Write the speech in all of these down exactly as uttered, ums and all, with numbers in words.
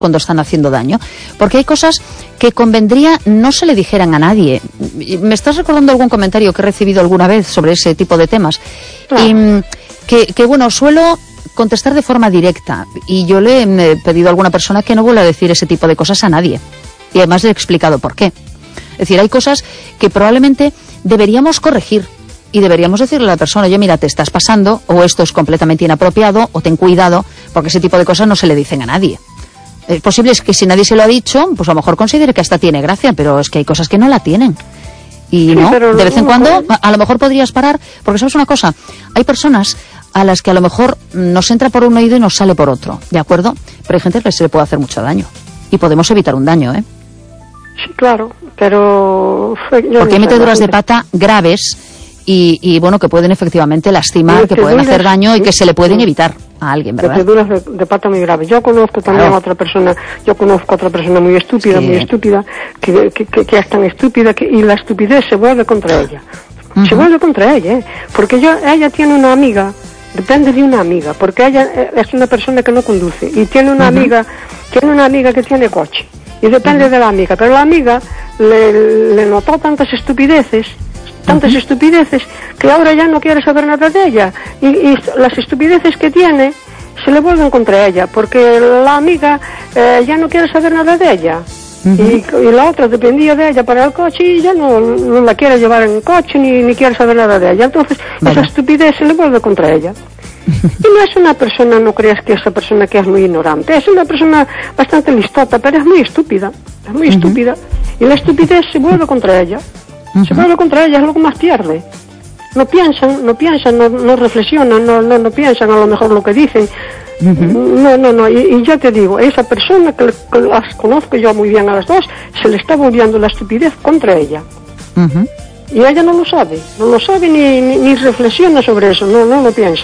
cuando están haciendo daño, porque hay cosas que convendría no se le dijeran a nadie. Me estás recordando algún comentario que he recibido alguna vez sobre ese tipo de temas, claro. y que, que bueno, suelo contestar de forma directa, y yo le he pedido a alguna persona que no vuelva a decir ese tipo de cosas a nadie, y además le he explicado por qué. Es decir, hay cosas que probablemente deberíamos corregir, y deberíamos decirle a la persona, oye, mira, te estás pasando, o esto es completamente inapropiado, o ten cuidado, porque ese tipo de cosas no se le dicen a nadie. Es posible que si nadie se lo ha dicho, pues a lo mejor considere que hasta tiene gracia, pero es que hay cosas que no la tienen. Y sí, no, de vez en cuando, a, a lo mejor podrías parar, porque sabes una cosa, hay personas a las que a lo mejor nos entra por un oído y nos sale por otro, ¿de acuerdo? Pero hay gente que se le puede hacer mucho daño, y podemos evitar un daño, ¿eh? Sí, claro, pero... Porque hay meteduras de pata graves, y, y bueno, que pueden efectivamente lastimar, que pueden hacer daño y que se le pueden evitar a alguien, ¿verdad? Meteduras de, de pata muy graves. Yo conozco también claro. a otra persona, yo conozco a otra persona muy estúpida, sí. muy estúpida, que, que, que, que es tan estúpida que, y la estupidez se vuelve contra ella. Uh-huh. Se vuelve contra ella, ¿eh? Porque yo, ella tiene una amiga, depende de una amiga, porque ella es una persona que no conduce, y tiene una uh-huh. amiga, tiene una amiga que tiene coche, y depende uh-huh. de la amiga, pero la amiga le, le notó tantas estupideces, tantas uh-huh. estupideces, que ahora ya no quiere saber nada de ella, y, y las estupideces que tiene se le vuelven contra ella, porque la amiga eh, ya no quiere saber nada de ella, uh-huh. y, y la otra dependía de ella para el coche, y ya no, no la quiere llevar en el coche, ni, ni quiere saber nada de ella, entonces vale. esa estupidez se le vuelve contra ella. Y no es una persona, no creas que esa persona que es muy ignorante, es una persona bastante listota, pero es muy estúpida, es muy uh-huh. estúpida, y la estupidez se vuelve contra ella. Uh-huh. Se vuelve contra ella, es lo que más pierde. No piensan, no piensan, no, no reflexionan, no, no, no piensan a lo mejor lo que dicen. Uh-huh. No, no, no. Y, y ya te digo, esa persona que, que las conozco yo muy bien a las dos, se le está volviendo la estupidez contra ella. Uh-huh. Y ella no lo sabe, no lo sabe ni, ni, ni reflexiona sobre eso, no, no lo piensa.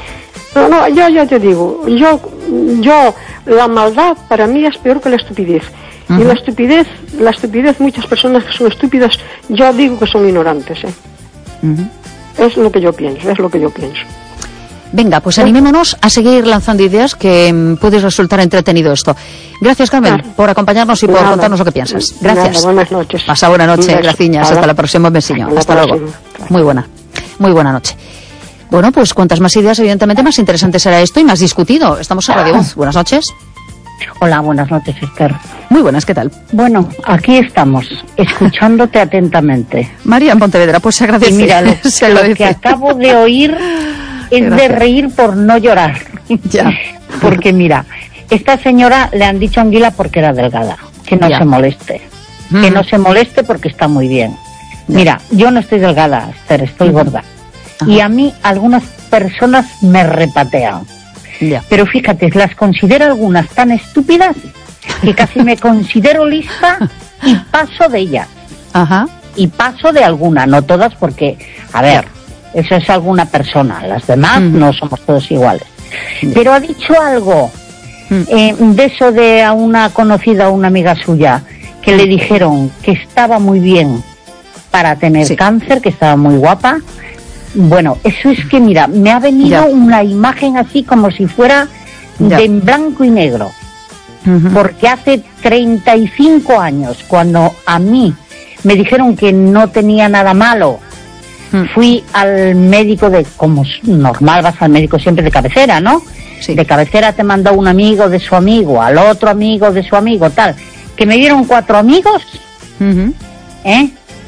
No, no, yo ya te digo, yo, yo, la maldad para mí es peor que la estupidez. Uh-huh. Y la estupidez, la estupidez, muchas personas que son estúpidas, yo digo que son ignorantes, ¿eh? Uh-huh. Es lo que yo pienso, es lo que yo pienso. Venga, pues animémonos a seguir lanzando ideas, que um, puede resultar entretenido esto. Gracias, Carmen, claro. por acompañarnos y por nada. contarnos lo que piensas. Gracias. Nada, buenas noches. Pasa buena noche, graciñas. Hasta la próxima, un besiño. Hasta, Hasta luego. Claro. Muy buena, muy buena noche. Bueno, pues cuantas más ideas, evidentemente, más interesante será esto y más discutido. Estamos en Radio Voz. Buenas noches. Hola, buenas noches, Esther. Muy buenas, ¿qué tal? Bueno, aquí estamos, escuchándote atentamente. María en Pontevedra, pues se agradece. Y mira, lo, se lo agradece. que acabo de oír es Gracias. de reír por no llorar. Ya. Porque mira, esta señora le han dicho anguila porque era delgada, que no ya. se moleste. Mm. Que no se moleste porque está muy bien. Ya. Mira, yo no estoy delgada, Esther, estoy mm. gorda. Ajá. Y a mí algunas personas me repatean. Ya. Pero fíjate, las considero algunas tan estúpidas que casi me considero lista y paso de ellas. Ajá. Y paso de alguna, no todas, porque, a ver, eso es alguna persona, las demás uh-huh. no somos todos iguales. Ya. Pero ha dicho algo uh-huh. eh, de eso de a una conocida, a una amiga suya, que le dijeron que estaba muy bien para tener sí. cáncer, que estaba muy guapa. Bueno, eso es que, mira, me ha venido ya. una imagen así como si fuera ya. de en blanco y negro. Uh-huh. Porque hace treinta y cinco años, cuando a mí me dijeron que no tenía nada malo, uh-huh. fui al médico de, como normal vas al médico siempre de cabecera, ¿no? Sí. De cabecera te mandó un amigo de su amigo, al otro amigo de su amigo, tal. Que me dieron cuatro amigos, uh-huh. ¿eh?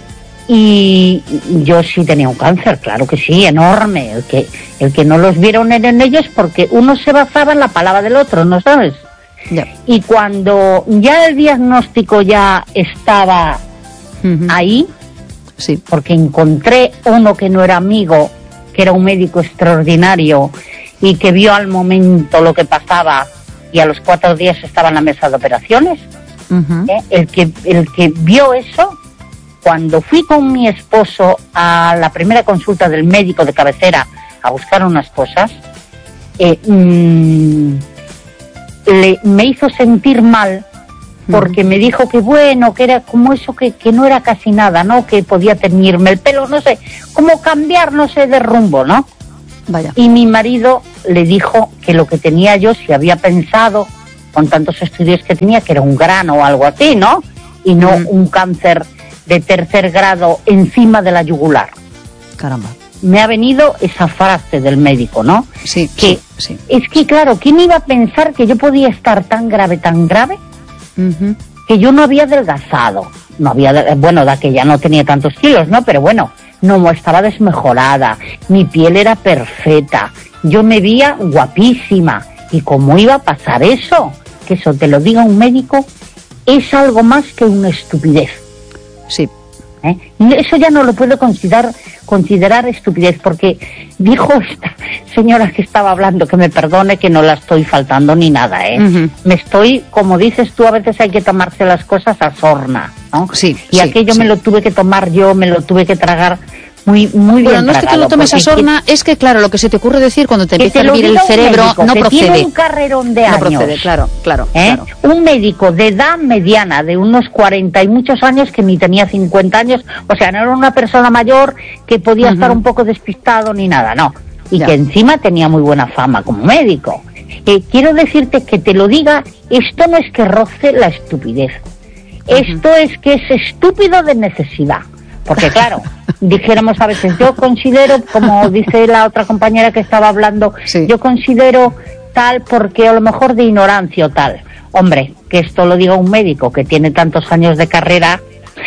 Y yo sí tenía un cáncer, claro que sí, enorme. El que el que no los vieron en ellos porque uno se basaba en la palabra del otro, ¿no sabes? Yeah. Y cuando ya el diagnóstico ya estaba uh-huh. ahí, sí. porque encontré uno que no era amigo, que era un médico extraordinario y que vio al momento lo que pasaba y a los cuatro días estaba en la mesa de operaciones, uh-huh. ¿eh? el que el que vio eso. Cuando fui con mi esposo a la primera consulta del médico de cabecera a buscar unas cosas, eh, mmm, le, me hizo sentir mal porque mm. me dijo que bueno, que era como eso, que, que no era casi nada, ¿no? Que podía teñirme el pelo, no sé, como cambiar, no sé, de rumbo, ¿no? Vaya. Y mi marido le dijo que lo que tenía yo, si había pensado con tantos estudios que tenía, que era un grano o algo así, ¿no? Y no mm. un cáncer de tercer grado encima de la yugular. Caramba. Me ha venido esa frase del médico, ¿no? Sí, que sí, sí. Es que, claro, ¿quién iba a pensar que yo podía estar tan grave, tan grave, uh-huh. que yo no había adelgazado? No había, bueno, de aquella no tenía tantos kilos, ¿no? Pero bueno, no estaba desmejorada, mi piel era perfecta, yo me veía guapísima. ¿Y cómo iba a pasar eso? Que eso te lo diga un médico es algo más que una estupidez. Sí. ¿Eh? Eso ya no lo puedo considerar considerar estupidez, porque dijo esta señora que estaba hablando, que me perdone que no la estoy faltando ni nada, ¿eh? Uh-huh. Me estoy, como dices tú, a veces hay que tomarse las cosas a sorna, ¿no? Sí. Y sí, aquello sí. me lo tuve que tomar yo, me lo tuve que tragar muy, muy bueno, bien. No es que te lo tomes a sorna, que, es que claro, lo que se te ocurre decir cuando te empieza a hervir el cerebro médico, no que procede. Tiene un carrerón de no años. procede, claro, claro, ¿Eh? claro. Un médico de edad mediana, de unos cuarenta y muchos años, que ni tenía cincuenta años, o sea, no era una persona mayor que podía uh-huh. estar un poco despistado ni nada, no. Y ya. Que encima tenía muy buena fama como médico. Eh, quiero decirte que te lo diga, esto no es que roce la estupidez. Uh-huh. Esto es que es estúpido de necesidad. Porque claro, dijéramos a veces, yo considero, como dice la otra compañera que estaba hablando, sí. yo considero tal porque a lo mejor de ignorancia o tal. Hombre, que esto lo diga un médico que tiene tantos años de carrera,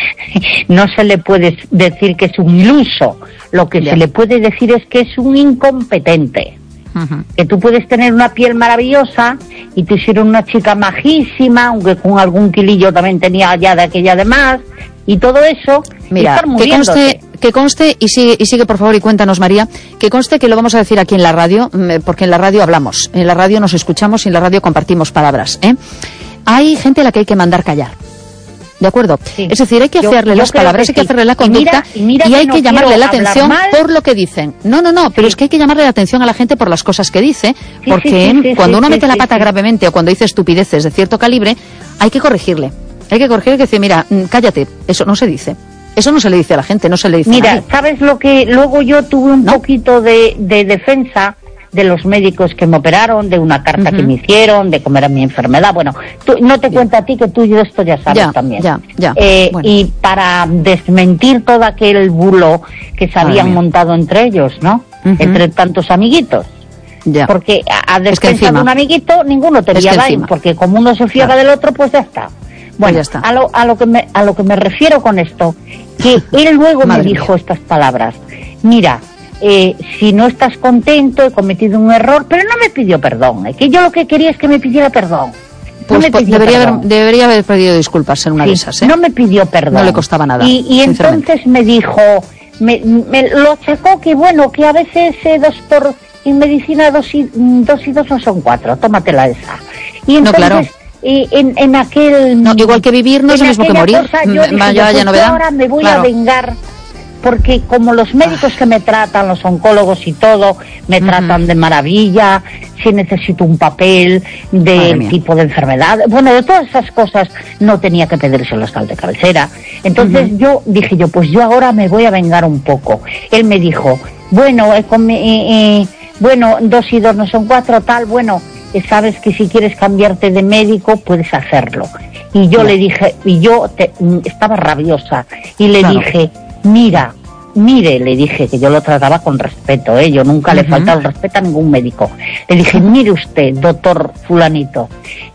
no se le puede decir que es un iluso. Lo que yeah. se le puede decir es que es un incompetente. Uh-huh. Que tú puedes tener una piel maravillosa y tú eres una chica majísima, aunque con algún kilillo también tenía ya de aquella de más, y todo eso. Mira, que conste, que conste y sigue, y sigue por favor y cuéntanos, María, que conste que lo vamos a decir aquí en la radio, porque en la radio hablamos, en la radio nos escuchamos y en la radio compartimos palabras, ¿eh? Hay gente a la que hay que mandar callar. ¿De acuerdo? Sí. Es decir, hay que hacerle yo, yo las palabras, que hay que sí. hacerle la conducta y, mira, y, mira y hay que, no que llamarle la atención mal. Por lo que dicen. No, no, no, pero sí. es que hay que llamarle la atención a la gente por las cosas que dice, sí, porque sí, sí, sí, cuando sí, uno sí, mete sí, la pata sí. gravemente o cuando dice estupideces de cierto calibre, hay que corregirle. Hay que corregirle y decir, mira, cállate, eso no se dice. Eso no se le dice a la gente, no se le dice mira, a nadie. Mira, ¿sabes lo que luego yo tuve un ¿No? poquito de, de defensa de los médicos que me operaron, de una carta uh-huh. que me hicieron, de cómo era mi enfermedad? Bueno, tú, no te cuento a ti que tú y yo esto ya sabes ya, también. Ya, ya. Eh, bueno. Y para desmentir todo aquel bulo que se habían montado entre ellos, ¿no? Uh-huh. Entre tantos amiguitos. Ya. Porque a, a defensa es que de un amiguito ninguno te veía daño, porque como uno se fiaba claro. del otro, pues ya está. Bueno, pues ya está. A, lo, a, lo que me, a lo que me refiero con esto, que él luego me dijo mía. estas palabras. Mira, eh, si no estás contento, he cometido un error, pero no me pidió perdón. ¿eh? Que yo lo que quería es que me pidiera perdón. Pues, no me pues pidió debería, perdón. Haber, debería haber pedido disculpas en una sí, de esas. ¿eh? No me pidió perdón. No le costaba nada. Y, y entonces me dijo, me, me lo achacó que bueno, que a veces eh, dos por en medicina dos y dos y dos no son cuatro. Tómatela esa. Y entonces. No, claro. Y en, en aquel no, igual que vivir no es lo mismo que morir. Cosa, yo dije, vaya, pues ya no verán. Ahora me voy claro. a vengar, porque como los médicos que me tratan, los oncólogos y todo, me uh-huh. tratan de maravilla, si necesito un papel del tipo de enfermedad, bueno, de todas esas cosas no tenía que pedírselos al de cabecera. Entonces uh-huh. yo dije yo, pues yo ahora me voy a vengar un poco. Él me dijo, bueno, eh, con, eh, eh, bueno, dos y dos no son cuatro, tal, bueno, sabes que si quieres cambiarte de médico puedes hacerlo. Y yo no. le dije, y yo te, estaba rabiosa y le claro. dije, mira, mire, le dije, que yo lo trataba con respeto, ¿eh? Yo nunca uh-huh. le falta el respeto a ningún médico. Le dije, mire usted, doctor fulanito,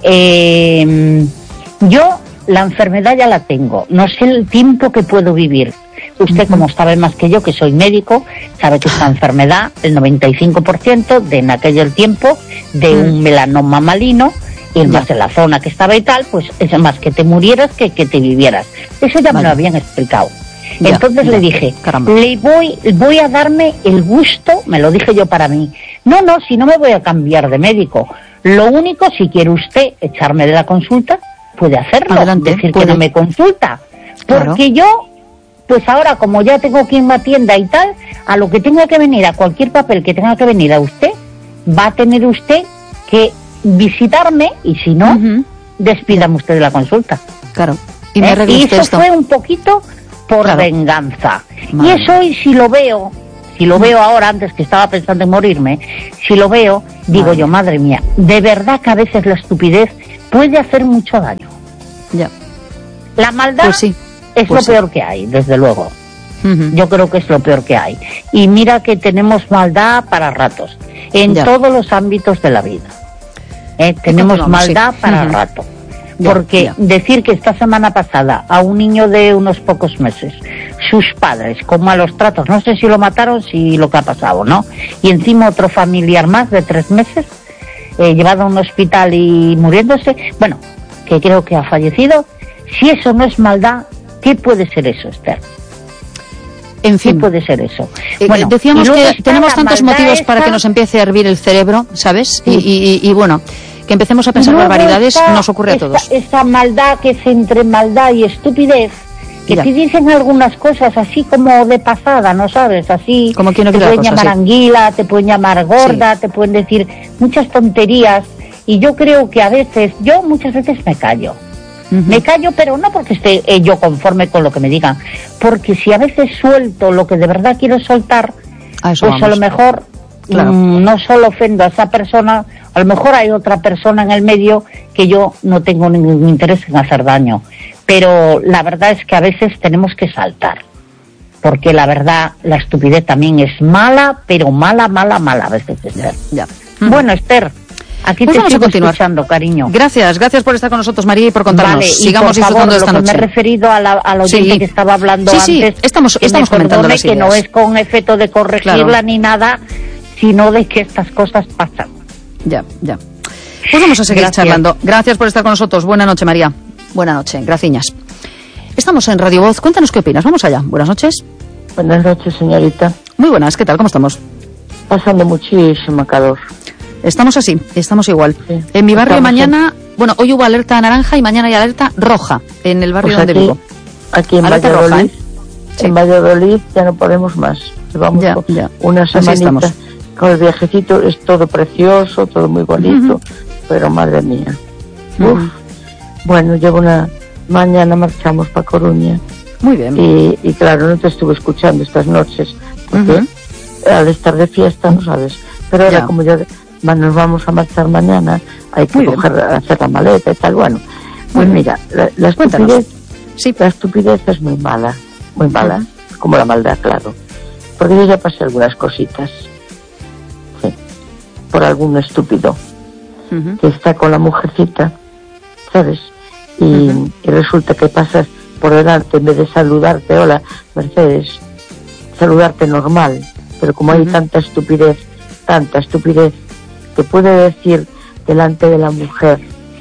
eh, yo la enfermedad ya la tengo, no sé el tiempo que puedo vivir. Usted, uh-huh. como sabe más que yo, que soy médico, sabe que esta enfermedad, el noventa y cinco por ciento de en aquel tiempo, de uh-huh. un melanoma maligno, y más en la zona que estaba y tal, pues es más que te murieras que que te vivieras. Eso ya vale. me lo habían explicado. Ya, Entonces ya. le dije, Caramba. le voy, voy a darme el gusto, me lo dije yo para mí. No, no, si no me voy a cambiar de médico. Lo único, si quiere usted echarme de la consulta, puede hacerlo. Adelante, decir puede. que no me consulta. Porque claro. yo... Pues ahora, como ya tengo quien me atienda y tal, a lo que tenga que venir, a cualquier papel que tenga que venir a usted, va a tener usted que visitarme y si no, uh-huh. despídame usted de la consulta. Claro. Y, me ¿Eh? y eso esto. fue un poquito por claro. venganza. Madre. Y eso hoy si lo veo, si lo veo ahora, antes que estaba pensando en morirme, si lo veo, digo madre. yo, madre mía, de verdad que a veces la estupidez puede hacer mucho daño. Ya. La maldad pues sí, es pues lo sí. peor que hay, desde luego. Uh-huh. Yo creo que es lo peor que hay. Y mira que tenemos maldad para ratos, en ya. todos los ámbitos de la vida. ¿Eh? Tenemos maldad sí. para uh-huh. rato. Ya, Porque ya. decir que esta semana pasada a un niño de unos pocos meses, sus padres con malos tratos, no sé si lo mataron, si lo que ha pasado, ¿no? Y encima otro familiar más de tres meses, eh, llevado a un hospital y muriéndose, bueno, que creo que ha fallecido. Si eso no es maldad, ¿qué puede ser eso, Esther? En fin, ¿Qué puede ser eso? Eh, Bueno, decíamos que tenemos tantos motivos esa... para que nos empiece a hervir el cerebro, ¿sabes? Sí. Y, y, y bueno, que empecemos a pensar barbaridades nos ocurre a todos. Esa, esa maldad que es entre maldad y estupidez, que ya. te dicen algunas cosas así como de pasada, ¿no sabes? Así como quien no te quiere pueden la cosa, llamar sí. anguila, te pueden llamar gorda, sí. te pueden decir muchas tonterías. Y yo creo que a veces, yo muchas veces me callo. Uh-huh. Me callo, pero no porque esté eh, yo conforme con lo que me digan, porque si a veces suelto lo que de verdad quiero soltar, a pues vamos. a lo mejor claro. mmm, no solo ofendo a esa persona, a lo mejor hay otra persona en el medio que yo no tengo ningún interés en hacer daño. Pero la verdad es que a veces tenemos que saltar, porque la verdad, la estupidez también es mala, pero mala, mala, mala a veces, Esther. Ya. Uh-huh. Bueno, Esther, aquí pues te vamos sigo a continuar. escuchando, cariño. Gracias, gracias por estar con nosotros, María, y por contarnos. Vale, Sigamos y por disfrutando favor, de esta lo que noche. me he referido a la, al oyente sí. que estaba hablando sí, antes, sí, estamos, que estamos me comentando perdone, las que ideas. no es con efecto de corregirla claro. ni nada, sino de que estas cosas pasan. Ya, ya. Pues vamos a seguir Gracias. charlando. Gracias por estar con nosotros. Buenas noches, María. Buenas noches, graciñas. Estamos en Radio Voz. Cuéntanos qué opinas. Vamos allá. Buenas noches. Buenas noches, señorita. Muy buenas. ¿Qué tal? ¿Cómo estamos? Pasando muchísimo calor. Estamos así. Estamos igual. Sí. En mi barrio estamos mañana... En... Bueno, hoy hubo alerta naranja y mañana hay alerta roja en el barrio pues donde aquí, vivo. Aquí en alerta Valladolid, roja, ¿eh? en sí. Valladolid ya no podemos más. Llevamos ya, ya. una semanita con el viajecito. Es todo precioso, todo muy bonito, uh-huh. pero madre mía. Uh-huh. Uf. Bueno, llevo una... Mañana marchamos para Coruña. Muy bien. Y, y claro, no te estuve escuchando estas noches, porque uh-huh. al estar de fiesta, no sabes. Pero ahora, ya. como ya nos vamos a marchar mañana, hay que coger, hacer la maleta y tal. Bueno, pues muy mira, la, la estupidez, sí. la estupidez es muy mala, muy mala, uh-huh. como la maldad, claro. Porque yo ya pasé algunas cositas, sí, por algún estúpido uh-huh. que está con la mujercita, ¿sabes? Y, uh-huh. y resulta que pasas por delante, en vez de saludarte, hola, Mercedes, saludarte normal, pero como uh-huh. hay tanta estupidez, tanta estupidez, que puede decir delante de la mujer,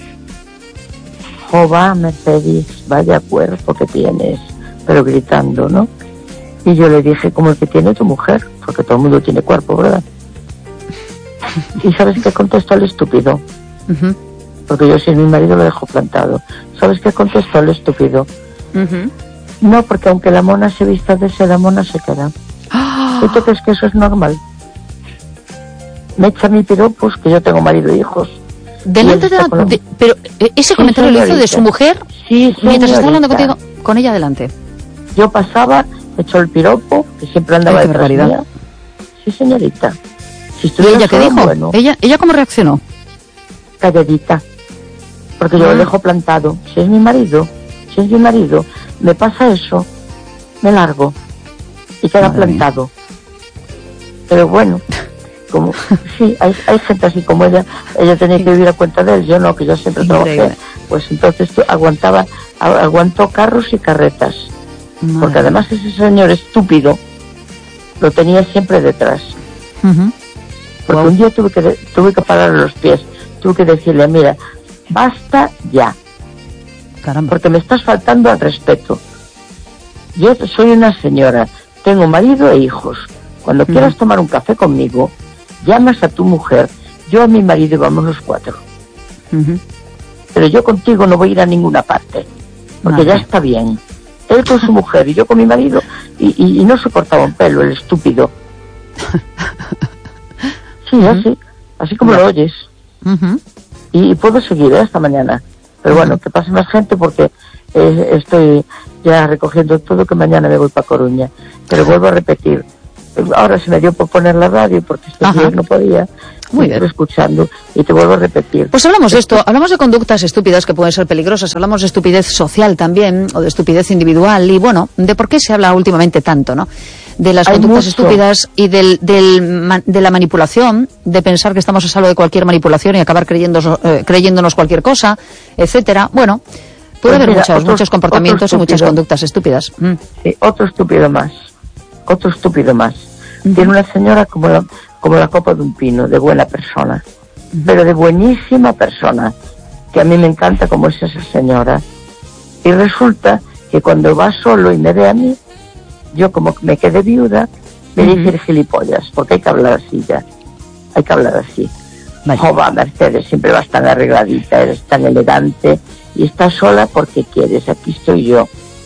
jova, Mercedes, vaya cuerpo que tienes, pero gritando, ¿no? Y yo le dije, como el que tiene tu mujer, porque todo el mundo tiene cuerpo, ¿verdad? ¿Y sabes qué contestó el estúpido? Uh-huh. Porque yo, si mi marido lo dejo plantado. ¿Sabes qué contestó el estúpido? Uh-huh. No, porque aunque la mona se vista de seda, mona se queda. ¡Oh! ¿Y tú crees que eso es normal? Me echa mi piropos, que yo tengo marido e hijos. Delante de la... La... De... Pero ese sí, comentario lo hizo de su mujer sí, mientras estaba hablando contigo, con ella delante. Yo pasaba, echó el piropo, que siempre andaba Ay, detrás mía. Sí, señorita. Si ¿Y ella qué dijo? Bueno, ¿Ella, ¿Ella cómo reaccionó? Calladita. Porque yo ah. lo dejo plantado. Si es mi marido, si es mi marido, me pasa eso, me largo y queda Madre plantado. Mía. Pero bueno, como sí, hay, hay gente así como ella, ella tenía que vivir a cuenta de él, yo no, que yo siempre Increíble. trabajé, pues entonces aguantaba, aguantó carros y carretas. Madre porque además ese señor estúpido lo tenía siempre detrás. Uh-huh. Porque wow. un día tuve que, tuve que parar los pies, tuve que decirle, mira, basta ya. Caramba. Porque me estás faltando al respeto. Yo soy una señora, tengo marido e hijos. Cuando uh-huh. quieras tomar un café conmigo, llamas a tu mujer, yo a mi marido y vamos los cuatro. Uh-huh. Pero yo contigo no voy a ir a ninguna parte, porque Madre. ya está bien. Él con su mujer y yo con mi marido, y, y, y no se cortaba un pelo, el estúpido. Sí, uh-huh. así, así como yeah. lo oyes. Uh-huh. Y, y puedo seguir ¿eh? hasta mañana. Pero uh-huh. bueno, que pase más gente porque eh, estoy ya recogiendo todo, que mañana me voy para Coruña. Pero vuelvo a repetir, ahora se me dio por poner la radio porque estos días no podía. Muy bien. Escuchando, y te vuelvo a repetir. Pues hablamos de esto, hablamos de conductas estúpidas que pueden ser peligrosas, hablamos de estupidez social también, o de estupidez individual, y bueno, de por qué se habla últimamente tanto, ¿no? De las Hay conductas mucho. estúpidas y del, del, de la manipulación, de pensar que estamos a salvo de cualquier manipulación y acabar creyendo, eh, creyéndonos cualquier cosa, etcétera. Bueno, puede pues haber mira, muchos, otro, muchos comportamientos y muchas conductas estúpidas. Mm. Sí, otro estúpido más, otro estúpido más. Uh-huh. Tiene una señora como la, como la copa de un pino, de buena persona, uh-huh. pero de buenísima persona, que a mí me encanta como es esa señora. Y resulta que cuando va solo y me ve a mí, yo como me quedé viuda, me uh-huh. dice gilipollas, porque hay que hablar así ya, hay que hablar así. Jova, Mercedes, siempre vas tan arregladita, eres tan elegante, y estás sola porque quieres, aquí estoy yo.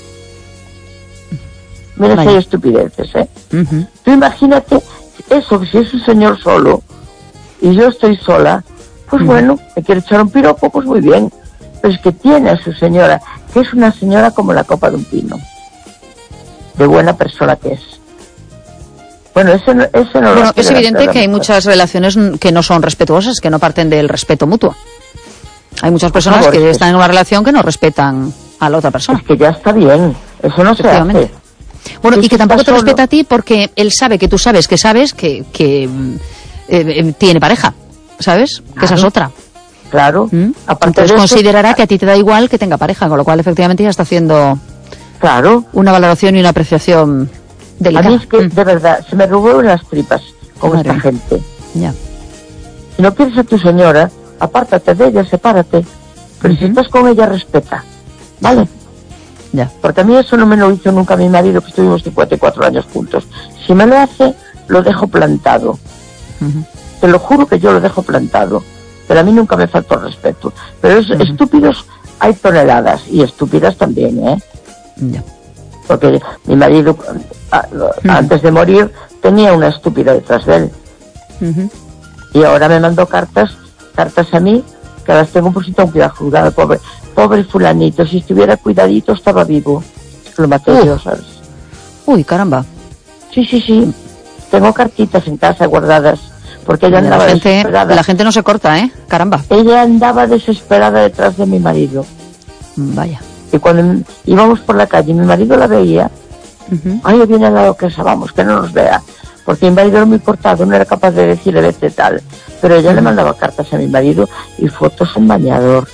Mira, si hay estupideces, ¿eh? Uh-huh. Tú imagínate eso, si es un señor solo y yo estoy sola, pues uh-huh. bueno, me quiere echar un piropo, pues muy bien. Pero es que tiene a su señora, que es una señora como la copa de un pino, de buena persona que es. Bueno, eso no, eso no bueno, lo es evidente que hay muchas relaciones que no son respetuosas, que no parten del respeto mutuo. Hay muchas personas favor, que están en una relación que no respetan a la otra persona. Es que ya está bien, eso no se hace. Bueno, si y que tampoco te solo... respeta a ti porque él sabe que tú sabes que sabes que, que eh, eh, tiene pareja, ¿sabes? Claro. Que esa es otra. Claro. ¿Mm? Entonces de considerará eso... que a ti te da igual que tenga pareja, con lo cual efectivamente ya está haciendo claro. una valoración y una apreciación delicada. A mí es que, ¿Mm? de verdad, se me robó las tripas con Madre esta gente. Ya. Si no quieres a tu señora, apártate de ella, sepárate. Pero uh-huh. si estás con ella, respeta. ¿Vale? Ya. Porque a mí eso no me lo hizo nunca mi marido, que estuvimos cincuenta y cuatro años juntos. Si me lo hace, lo dejo plantado. Uh-huh. Te lo juro que yo lo dejo plantado. Pero a mí nunca me faltó respeto. Pero es, uh-huh. estúpidos hay toneladas, y estúpidas también, ¿eh? Ya. Porque mi marido, a, uh-huh. antes de morir, tenía una estúpida detrás de él. Uh-huh. Y ahora me mandó cartas, cartas a mí, que las tengo por si tengo que ir a juzgar, pobre, pobre fulanito, si estuviera cuidadito estaba vivo. Lo maté uh. yo, ¿sabes? Uy, caramba. Sí, sí, sí. Tengo cartitas en casa guardadas, porque ella andaba la gente, desesperada. La gente no se corta, ¿eh? Caramba. Ella andaba desesperada detrás de mi marido. Vaya. Y cuando íbamos por la calle y mi marido la veía, uh-huh. ay, viene a la duquesa, vamos, que no nos vea. Porque mi marido era muy cortado, no era capaz de decirle vete tal. Pero ella uh-huh. le mandaba cartas a mi marido y fotos en bañador.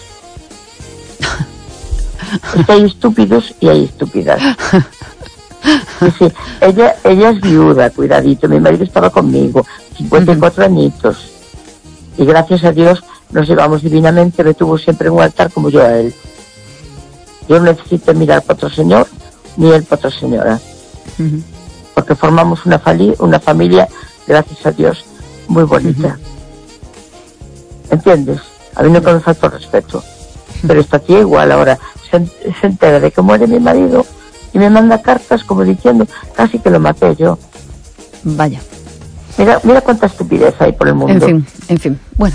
Es que hay estúpidos y hay estúpidas. Sí, sí. Ella, ella es viuda, cuidadito. Mi marido estaba conmigo, cincuenta y cuatro uh-huh. añitos. Y gracias a Dios nos llevamos divinamente, me tuvo siempre en un altar como yo a él. Yo no necesito mirar para otro señor, ni él para otra señora. Uh-huh. Porque formamos una, fali- una familia, gracias a Dios, muy bonita. Uh-huh. ¿Entiendes? A mí nunca me faltó respeto. Uh-huh. Pero esta tía igual ahora se, se entera de que muere mi marido y me manda cartas como diciendo casi que lo maté yo. Vaya. Mira, mira cuánta estupidez hay por el mundo. En fin, en fin. Bueno,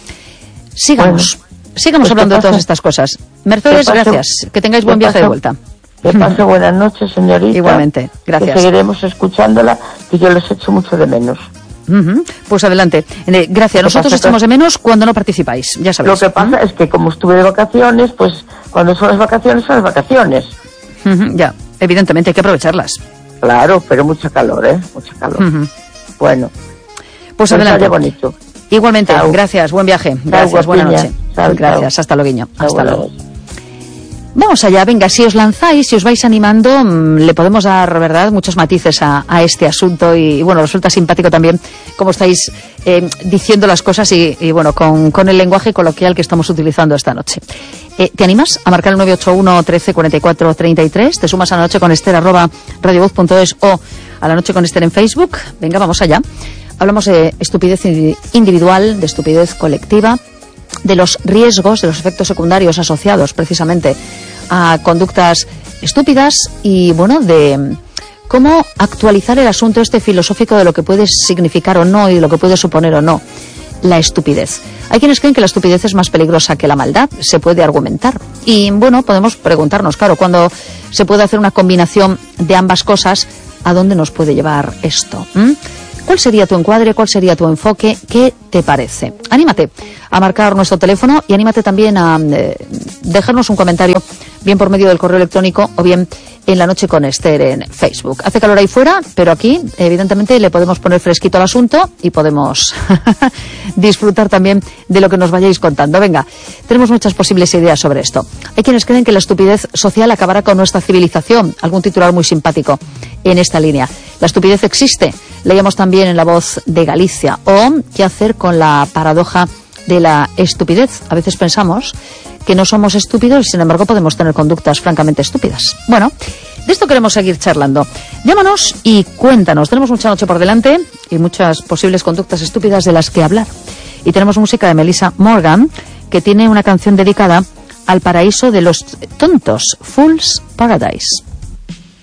sigamos. Bueno, sigamos pues hablando de todas estas cosas. Mercedes, pase, gracias. Que tengáis buen viaje pase, de vuelta. Que pase buenas noches, señorita. Igualmente, gracias. Que seguiremos escuchándola, que yo les echo mucho de menos. Uh-huh. Pues adelante. Eh, gracias. Nosotros echamos de menos cuando no participáis, ya sabéis. Lo que pasa uh-huh. es que como estuve de vacaciones, pues cuando son las vacaciones, son las vacaciones. Uh-huh. Ya, evidentemente hay que aprovecharlas. Claro, pero mucha calor, ¿eh? Mucha calor. Uh-huh. Bueno. Pues, pues adelante. Bonito. Igualmente, chao. Gracias, buen viaje. Gracias, chao, buena noche. Chao, gracias, chao. Hasta luego, guiño. Chao, hasta bueno. luego. Vamos allá, venga, si os lanzáis, si os vais animando, mmm, le podemos dar, ¿verdad?, muchos matices a, a este asunto y, y, bueno, resulta simpático también cómo estáis eh, diciendo las cosas y, y bueno, con, con el lenguaje coloquial que estamos utilizando esta noche. Eh, ¿Te animas a marcar el nueve ocho uno, trece, cuarenta y cuatro, treinta y tres? ¿Te sumas a la noche con Esther arroba radiovoz punto es o a la noche con Esther en Facebook? Venga, vamos allá. Hablamos de estupidez individual, de estupidez colectiva, de los riesgos, de los efectos secundarios asociados precisamente a conductas estúpidas y, bueno, de cómo actualizar el asunto este filosófico de lo que puede significar o no y lo que puede suponer o no la estupidez. Hay quienes creen que la estupidez es más peligrosa que la maldad, se puede argumentar. Y, bueno, podemos preguntarnos, claro, cuando se puede hacer una combinación de ambas cosas, a dónde nos puede llevar esto. ¿Mm? ¿Cuál sería tu encuadre? ¿Cuál sería tu enfoque? ¿Qué te parece? Anímate a marcar nuestro teléfono y anímate también a eh, dejarnos un comentario, bien por medio del correo electrónico o bien en La Noche con Esther en Facebook. Hace calor ahí fuera, pero aquí, evidentemente, le podemos poner fresquito al asunto y podemos disfrutar también de lo que nos vayáis contando. Venga, tenemos muchas posibles ideas sobre esto. Hay quienes creen que la estupidez social acabará con nuestra civilización. Algún titular muy simpático en esta línea. La estupidez existe. Leíamos también en La Voz de Galicia. O, ¿qué hacer con la paradoja de la estupidez? A veces pensamos que no somos estúpidos y, sin embargo, podemos tener conductas francamente estúpidas. Bueno, de esto queremos seguir charlando. Llámanos y cuéntanos. Tenemos mucha noche por delante y muchas posibles conductas estúpidas de las que hablar. Y tenemos música de Melissa Morgan, que tiene una canción dedicada al paraíso de los tontos, Fool's Paradise.